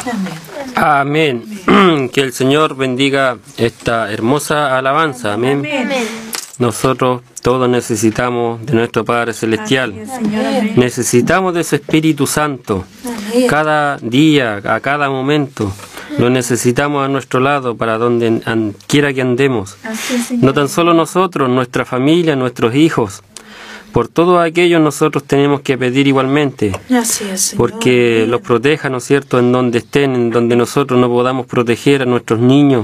Amén. Que el Señor bendiga esta hermosa alabanza. Amén. Nosotros todos necesitamos de nuestro Padre Celestial. Necesitamos de su Espíritu Santo. Cada día, a cada momento. Lo necesitamos a nuestro lado para donde quiera que andemos. No tan solo nosotros, nuestra familia, nuestros hijos. Por todo aquello nosotros tenemos que pedir igualmente. Porque los proteja, ¿no es cierto?, en donde estén, en donde nosotros no podamos proteger a nuestros niños.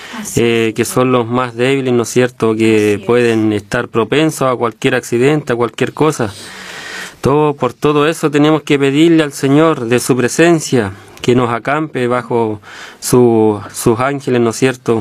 Que son los más débiles, ¿no es cierto?, que pueden estar propensos a cualquier accidente, a cualquier cosa. Por todo eso tenemos que pedirle al Señor de su presencia, que nos acampe bajo sus ángeles, ¿no es cierto?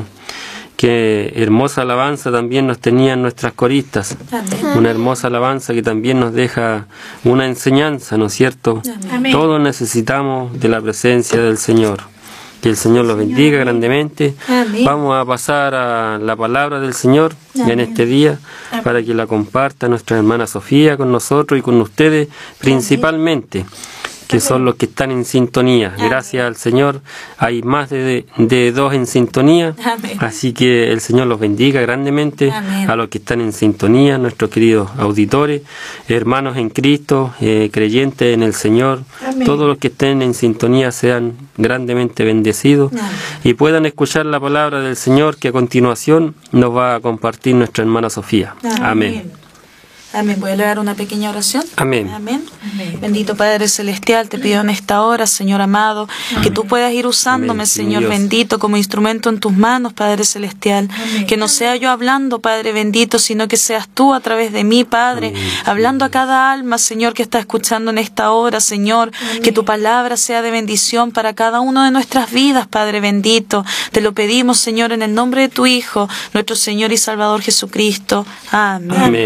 Que hermosa alabanza también nos tenían nuestras coristas. Una hermosa alabanza que también nos deja una enseñanza, ¿no es cierto? Todos necesitamos de la presencia del Señor. Que el Señor los bendiga grandemente. Vamos a pasar a la palabra del Señor en este día para que la comparta nuestra hermana Sofía con nosotros y con ustedes principalmente, que son los que están en sintonía. Gracias al Señor hay más de 2 en sintonía. Así que el Señor los bendiga grandemente. A los que están en sintonía, nuestros queridos auditores, hermanos en Cristo, creyentes en el Señor. Todos los que estén en sintonía sean grandemente bendecidos y puedan escuchar la palabra del Señor, que a continuación nos va a compartir nuestra hermana Sofía. Amén. Amén. Voy a leer una pequeña oración. Amén. Amén. Bendito Padre Celestial, te pido en esta hora, Señor amado, que tú puedas ir usándome, Señor Dios bendito, como instrumento en tus manos, Padre Celestial. Que no sea yo hablando, Padre bendito, sino que seas tú a través de mí, Padre, hablando a cada alma, Señor, que está escuchando en esta hora, Señor. Que tu palabra sea de bendición para cada uno de nuestras vidas, Padre bendito. Te lo pedimos, Señor, en el nombre de tu Hijo, nuestro Señor y Salvador Jesucristo. Amén.